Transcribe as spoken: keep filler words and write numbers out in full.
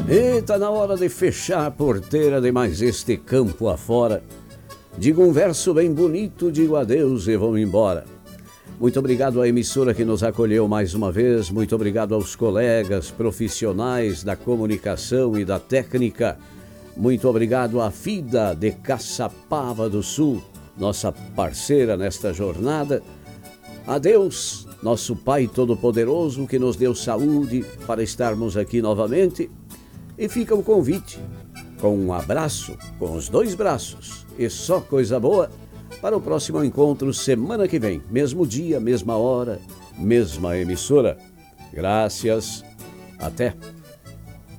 E tá na hora de fechar a porteira de mais este campo afora. Digo um verso bem bonito, digo adeus e vou embora. Muito obrigado à emissora que nos acolheu mais uma vez, muito obrigado aos colegas profissionais da comunicação e da técnica. Muito obrigado à FIDA de Caçapava do Sul, nossa parceira nesta jornada. A Deus, nosso Pai Todo-Poderoso, que nos deu saúde para estarmos aqui novamente. E fica o convite, com um abraço, com os dois braços, e só coisa boa, para o próximo encontro semana que vem. Mesmo dia, mesma hora, mesma emissora. Graças, até!